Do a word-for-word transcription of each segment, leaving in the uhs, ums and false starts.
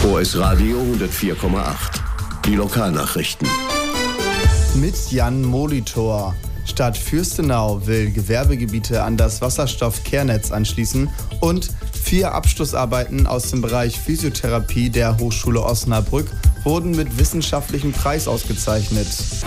O S Radio hundertvier Komma acht. Die Lokalnachrichten. Mit Jan Molitor. Stadt Fürstenau will Gewerbegebiete an das Wasserstoff-Kehrnetz anschließen und vier Abschlussarbeiten aus dem Bereich Physiotherapie der Hochschule Osnabrück wurden mit wissenschaftlichem Preis ausgezeichnet.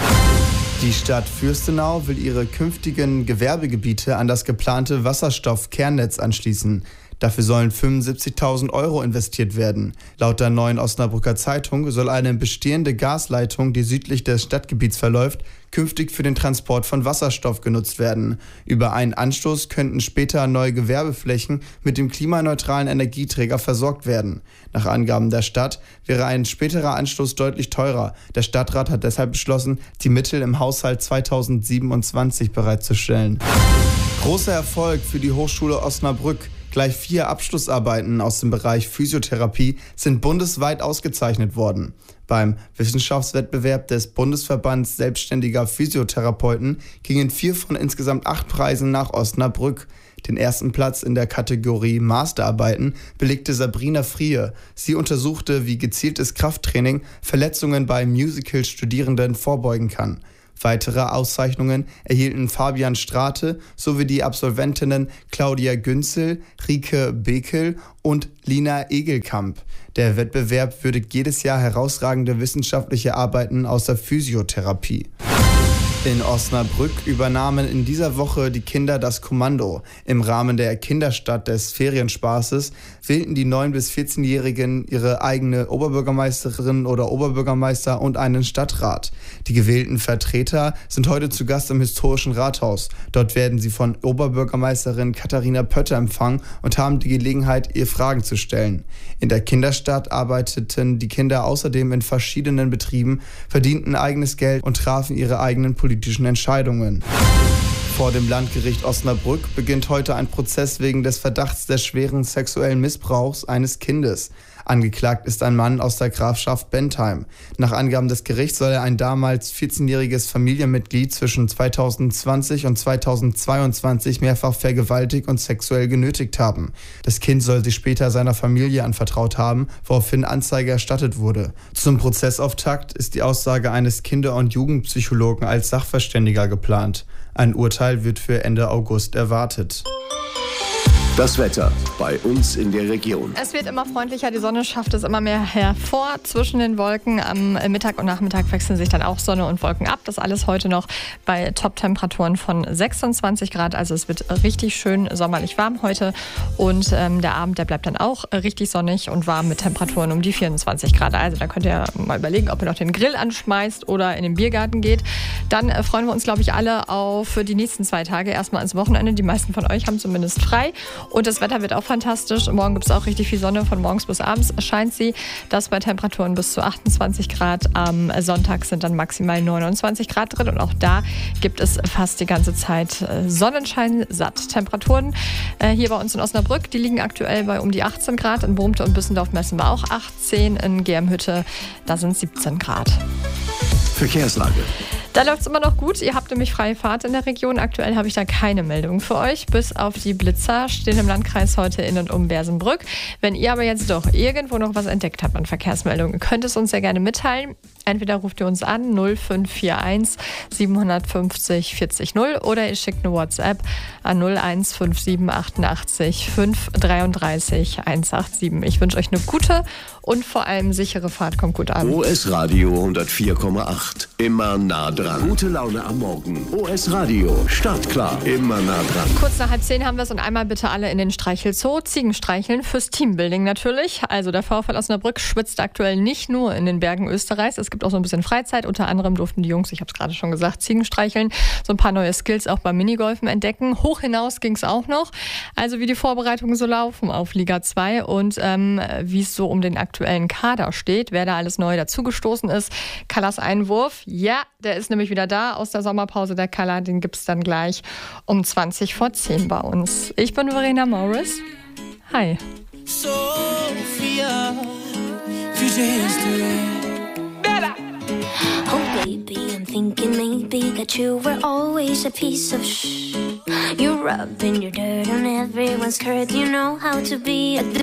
Die Stadt Fürstenau will ihre künftigen Gewerbegebiete an das geplante Wasserstoff-Kernnetz anschließen. Dafür sollen fünfundsiebzigtausend Euro investiert werden. Laut der Neuen Osnabrücker Zeitung soll eine bestehende Gasleitung, die südlich des Stadtgebiets verläuft, künftig für den Transport von Wasserstoff genutzt werden. Über einen Anstoß könnten später neue Gewerbeflächen mit dem klimaneutralen Energieträger versorgt werden. Nach Angaben der Stadt wäre ein späterer Anstoß deutlich teurer. Der Stadtrat hat deshalb beschlossen, die Mittel im Haushalt zweitausendsiebenundzwanzig bereitzustellen. Großer Erfolg für die Hochschule Osnabrück. Gleich vier Abschlussarbeiten aus dem Bereich Physiotherapie sind bundesweit ausgezeichnet worden. Beim Wissenschaftswettbewerb des Bundesverbands Selbstständiger Physiotherapeuten gingen vier von insgesamt acht Preisen nach Osnabrück. Den ersten Platz in der Kategorie Masterarbeiten belegte Sabrina Frie. Sie untersuchte, wie gezieltes Krafttraining Verletzungen bei Musical-Studierenden vorbeugen kann. Weitere Auszeichnungen erhielten Fabian Strate sowie die Absolventinnen Claudia Günzel, Rike Bekel und Lina Egelkamp. Der Wettbewerb würdigt jedes Jahr herausragende wissenschaftliche Arbeiten aus der Physiotherapie. In Osnabrück übernahmen in dieser Woche die Kinder das Kommando. Im Rahmen der Kinderstadt des Ferienspaßes wählten die neun- bis vierzehnjährigen ihre eigene Oberbürgermeisterin oder Oberbürgermeister und einen Stadtrat. Die gewählten Vertreter sind heute zu Gast im historischen Rathaus. Dort werden sie von Oberbürgermeisterin Katharina Pötter empfangen und haben die Gelegenheit, ihr Fragen zu stellen. In der Kinderstadt arbeiteten die Kinder außerdem in verschiedenen Betrieben, verdienten eigenes Geld und trafen ihre eigenen politischen politischen Entscheidungen. Vor dem Landgericht Osnabrück beginnt heute ein Prozess wegen des Verdachts des schweren sexuellen Missbrauchs eines Kindes. Angeklagt ist ein Mann aus der Grafschaft Bentheim. Nach Angaben des Gerichts soll er ein damals vierzehnjähriges Familienmitglied zwischen zweitausendzwanzig und zweitausendzweiundzwanzig mehrfach vergewaltigt und sexuell genötigt haben. Das Kind soll sich später seiner Familie anvertraut haben, woraufhin Anzeige erstattet wurde. Zum Prozessauftakt ist die Aussage eines Kinder- und Jugendpsychologen als Sachverständiger geplant. Ein Urteil wird für Ende August erwartet. Das Wetter bei uns in der Region. Es wird immer freundlicher, die Sonne schafft es immer mehr hervor zwischen den Wolken. Am Mittag und Nachmittag wechseln sich dann auch Sonne und Wolken ab. Das alles heute noch bei Top-Temperaturen von sechsundzwanzig Grad. Also es wird richtig schön sommerlich warm heute. Und ähm, der Abend, der bleibt dann auch richtig sonnig und warm mit Temperaturen um die vierundzwanzig Grad. Also da könnt ihr mal überlegen, ob ihr noch den Grill anschmeißt oder in den Biergarten geht. Dann äh, freuen wir uns, glaube ich, alle auf die nächsten zwei Tage. Erstmal ins Wochenende. Die meisten von euch haben zumindest frei. Und das Wetter wird auch fantastisch. Morgen gibt es auch richtig viel Sonne. Von morgens bis abends scheint sie. Das bei Temperaturen bis zu achtundzwanzig Grad. Am Sonntag sind dann maximal neunundzwanzig Grad drin. Und auch da gibt es fast die ganze Zeit Sonnenschein satt. Temperaturen hier bei uns in Osnabrück, die liegen aktuell bei um die achtzehn Grad. In Bohmte und Büssendorf messen wir auch achtzehn. In Germhütte, da sind siebzehn Grad. Verkehrslage. Da läuft es immer noch gut. Ihr habt nämlich freie Fahrt in der Region. Aktuell habe ich da keine Meldung für euch. Bis auf die Blitzer stehen im Landkreis heute in und um Bersenbrück. Wenn ihr aber jetzt doch irgendwo noch was entdeckt habt an Verkehrsmeldungen, könnt es uns sehr gerne mitteilen. Entweder ruft ihr uns an null fünf vier eins siebenhundertfünfzig vierzig null oder ihr schickt eine WhatsApp an null eins fünf sieben achtundachtzig fünf dreiunddreißig hundertsiebenundachtzig. Ich wünsche euch eine gute und vor allem sichere Fahrt. Kommt gut an. O S Radio hundertvier Komma acht. Immer nah dran. Gute Laune am Morgen. O S Radio. Startklar. Immer nah dran. Kurz nach halb zehn haben wir es und einmal bitte alle in den Streichelzoo. Ziegen streicheln fürs Teambuilding natürlich. Also der VfL Osnabrück schwitzt aktuell nicht nur in den Bergen Österreichs. Es gibt auch so ein bisschen Freizeit. Unter anderem durften die Jungs, ich habe es gerade schon gesagt, Ziegen streicheln. So ein paar neue Skills auch beim Minigolfen entdecken. Hoch hinaus ging es auch noch. Also wie die Vorbereitungen so laufen auf Liga zwei und ähm, wie es so um den aktuellen Kader steht. Wer da alles neu dazugestoßen ist. Kallas Einwurf, ja, der ist nämlich wieder da aus der Sommerpause. Der Kalla, den gibt es dann gleich um zwanzig vor zehn bei uns. Ich bin Verena Morris. Hi. Sophia, future history. Oh baby, I'm thinking maybe that you were always a piece of shh. You're rubbing your dirt on everyone's skirt. You know how to be a